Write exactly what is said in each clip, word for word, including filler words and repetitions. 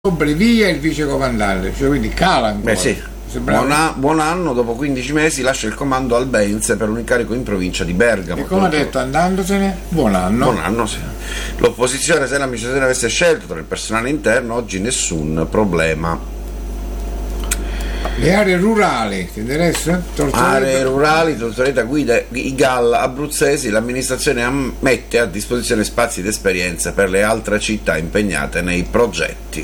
via il vice comandante, cioè quindi cala ancora. Beh sì, buon, a, buon anno, dopo quindici mesi lascia il comando al Benz per un incarico in provincia di Bergamo. E come ha detto andandosene, buon anno. Buon anno, sì. L'opposizione, se l'amministrazione avesse scelto tra il personale interno, oggi nessun problema. Le aree rurali, ti interessa? Tortoreta. Aree rurali, Tortoreta guida i G A L abruzzesi, l'amministrazione mette a disposizione spazi ed esperienze per le altre città impegnate nei progetti.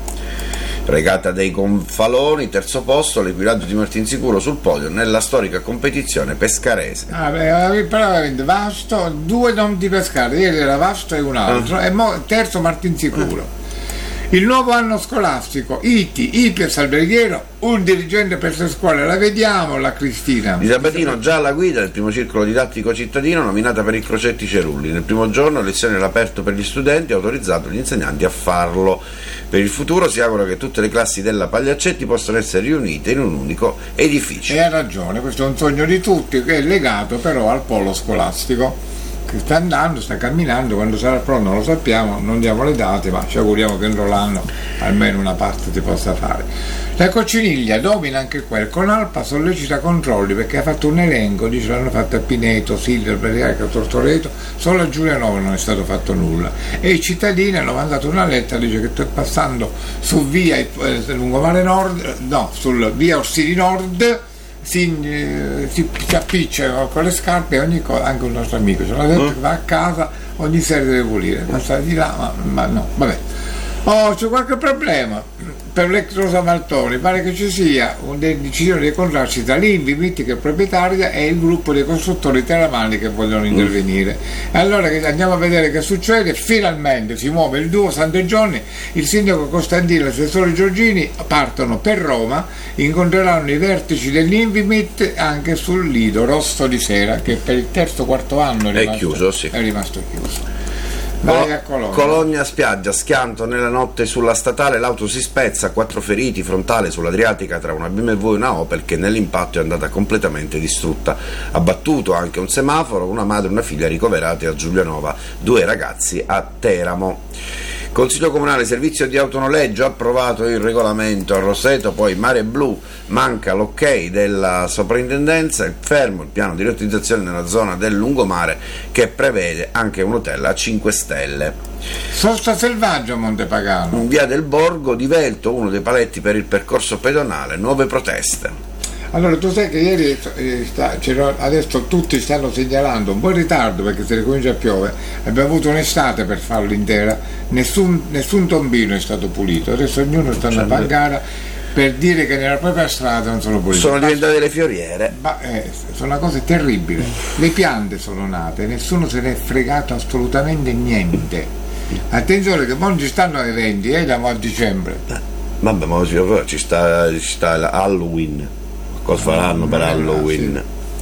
Regata dei Gonfaloni, terzo posto, l'equipaggio di Martinsicuro sul podio nella storica competizione pescarese. Ah, beh, veramente Vasto, due non di pescare, ieri era Vasto e un altro, ah. e mo, terzo Martinsicuro. Ah. Il nuovo anno scolastico, I T I, I P E S alberghiero, un dirigente per le scuole, la vediamo la Cristina. Di Sabatino già alla guida del primo circolo didattico cittadino, nominata per il Crocetti Cerulli. Nel primo giorno lezione all'aperto per gli studenti, autorizzato gli insegnanti a farlo. Per il futuro si augura che tutte le classi della Pagliaccetti possano essere riunite in un unico edificio. E ha ragione, questo è un sogno di tutti che è legato però al polo scolastico, che sta andando, sta camminando, quando sarà pronto non lo sappiamo, non diamo le date, ma ci auguriamo che entro l'anno almeno una parte si possa fare. La Cocciniglia domina anche quel, con Alpa sollecita controlli perché ha fatto un elenco, dice l'hanno fatto a Pineto, Silvio, Beriaca, Tortoreto, solo a Giulianova non è stato fatto nulla e i cittadini hanno mandato una lettera, dice che sta passando su via eh, Lungomare Nord, no, sul via Orsini Nord, Si, eh, si, si appiccia con le scarpe e ogni cosa, anche un nostro amico ce l'ha detto, mm. che va a casa ogni sera deve pulire, passa di là, ma, ma no, vabbè. Oh, c'è qualche problema per l'ex Rosa Maltoni, pare che ci sia una decisione di contrarsi tra l'Invi, Mitica proprietaria e il gruppo dei costruttori teramani che vogliono intervenire. Mm. E allora andiamo a vedere che succede. Finalmente si muove il duo Santeggioni, il sindaco Costantino e l'assessore Giorgini partono per Roma, incontreranno i vertici dell'Invimit anche sul Lido Rosso di Sera, che per il terzo quarto anno è rimasto, è chiuso, sì. è rimasto chiuso. Vai a Cologna. Cologna spiaggia, schianto nella notte sulla statale, l'auto si spezza, quattro feriti, frontale sull'Adriatica tra una B M W e una Opel che nell'impatto è andata completamente distrutta. Abbattuto anche un semaforo, una madre e una figlia ricoverati a Giulianova, due ragazzi a Teramo. Consiglio Comunale, servizio di autonoleggio, approvato il regolamento a Roseto, poi Mare Blu, manca l'ok della soprintendenza, il fermo il piano di riutilizzazione nella zona del lungomare che prevede anche un hotel a cinque stelle. Sosta selvaggio a Montepagano. In via del Borgo, divelto uno dei paletti per il percorso pedonale, nuove proteste. Allora tu sai che ieri eh, sta, adesso tutti stanno segnalando un po' in ritardo perché se ricomincia a piovere, abbiamo avuto un'estate per farlo intera, nessun, nessun tombino è stato pulito, adesso ognuno sta a Pangara per dire che nella propria strada non sono pulite. Sono diventate le fioriere. Ma, eh, sono una cosa terribile, le piante sono nate, nessuno se ne è fregato assolutamente niente. Attenzione che non ci stanno eventi, eh, da a dicembre. Vabbè, ma ci sta, ci sta Halloween. Cosa faranno per Halloween?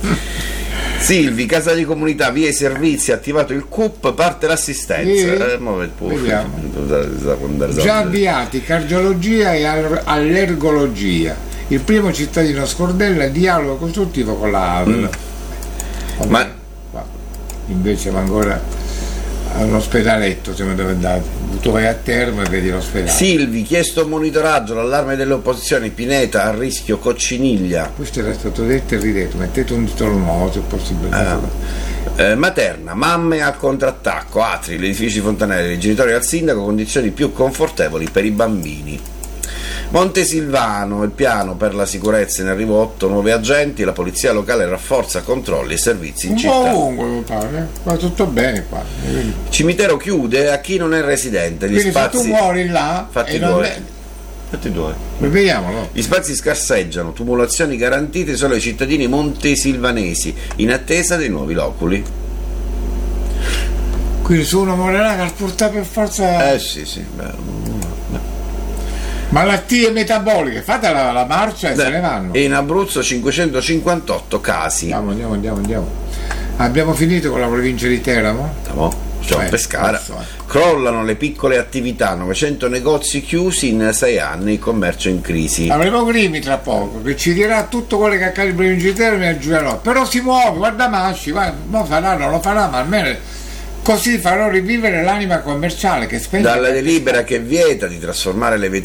Silvi, casa di comunità, via i servizi, attivato il C U P, parte l'assistenza. Sì, eh, vediamo. Già avviati cardiologia e allergologia. Il primo cittadino Scordella, dialogo costruttivo con la A V L. Mm. Ma invece va ancora all'ospedaletto, siamo dove andati. Tu vai a Termo e vedi l'ospedale. Silvi, chiesto monitoraggio, l'allarme delle opposizioni, Pineta a rischio Cocciniglia. Questo era stato detto e ridetto, mettete un titolo nuovo se possibile. Ah. Eh, Materna, mamme al contrattacco, Atri, l'edificio Fontanelli, i genitori al sindaco, condizioni più confortevoli per i bambini. Montesilvano, il piano per la sicurezza, in arrivo otto nuovi agenti, la polizia locale rafforza controlli e servizi in un città. Un po' va tutto bene qua. Cimitero chiude a chi non è residente. Gli Quindi spazi... se tu muori là, fatti e due. Non è... Fatti due. Vediamolo. Gli spazi scarseggiano, tumulazioni garantite solo ai cittadini montesilvanesi, in attesa dei nuovi loculi. Quindi se uno morirà che porta per forza. Eh sì, sì, beh. Malattie metaboliche, fate la, la marcia e Beh, se ne vanno. E in Abruzzo cinquecentocinquantotto casi. Andiamo, andiamo, andiamo, andiamo. Abbiamo finito con la provincia di Teramo? Andiamo, cioè eh, Pescara. Posso, eh. Crollano le piccole attività, novecento negozi chiusi in sei anni, il commercio in crisi. Avremo Grimi tra poco, che ci dirà tutto quello che accade in provincia di Teramo e a Giulianova. Però si muove, guarda Masci, guarda, lo farà, non lo farà, ma almeno Così farò rivivere l'anima commerciale che spende. Dalla delibera che vieta di trasformare le